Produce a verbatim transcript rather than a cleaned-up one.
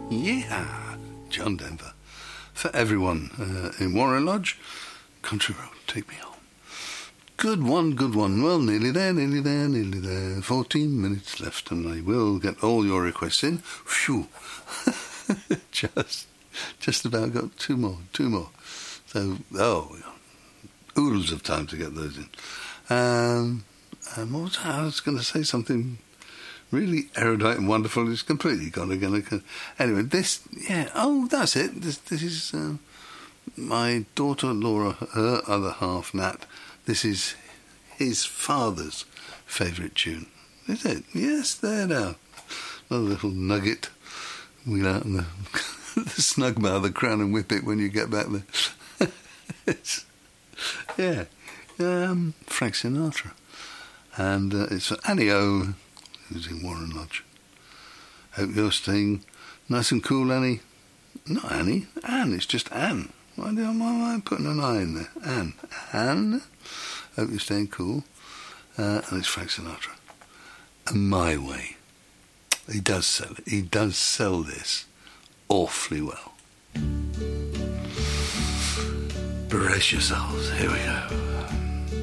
Yeah, John Denver. For everyone uh, in Warren Lodge, Country Road, take me home. Good one, good one. Well, nearly there, nearly there, nearly there. Fourteen minutes left, and I will get all your requests in. Phew. just, just about got two more, two more. So, oh, oodles of time to get those in. Um, and what was that? I was going to say something really erudite and wonderful. It's completely gone again. Anyway, this, yeah, oh, that's it. This, this is uh, my daughter Laura, her other half, Nat. This is his father's favourite tune. Is it? Yes, there now. Another little nugget. Wheel out in the, the snug bar of the Crown and whip it when you get back there. It's, yeah. Um, Frank Sinatra. And uh, it's for Annie O, who's in Warren Lodge. Hope you're staying nice and cool, Annie. Not Annie, Anne. It's just Anne. Why am I putting an I in there? Anne. Anne. Hope you're staying cool. Uh, and it's Frank Sinatra. And My Way. He does sell it. He does sell this awfully well. Brace yourselves. Here we go.